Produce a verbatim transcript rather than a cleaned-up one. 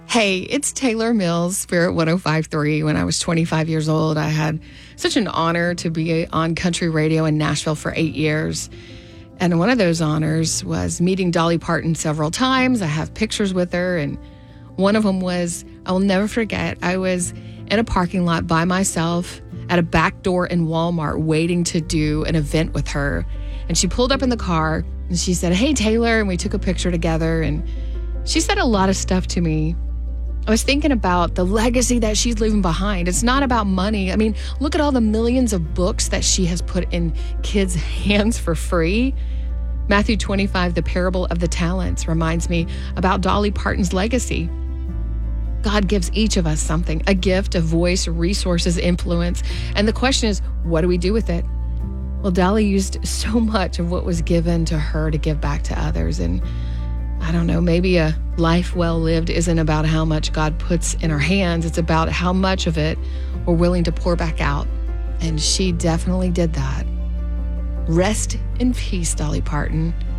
Hey, it's Taylor Mills, Spirit one oh five point three. When I was twenty-five years old, I had such an honor to be on country radio in Nashville for eight years. And one of those honors was meeting Dolly Parton several times. I have pictures with her, and one of them was, I will never forget, I was in a parking lot by myself at a back door in Walmart waiting to do an event with her. And she pulled up in the car, and she said, "Hey, Taylor," and we took a picture together, and she said a lot of stuff to me. I was thinking about the legacy that she's leaving behind. It's not about money. I mean, look at all the millions of books that she has put in kids' hands for free. Matthew twenty-five, the parable of the talents, reminds me about Dolly Parton's legacy. God gives each of us something, a gift, a voice, resources, influence. And the question is, what do we do with it? Well, Dolly used so much of what was given to her to give back to others. And I don't know, maybe a life well lived isn't about how much God puts in our hands. It's about how much of it we're willing to pour back out. And she definitely did that. Rest in peace, Dolly Parton.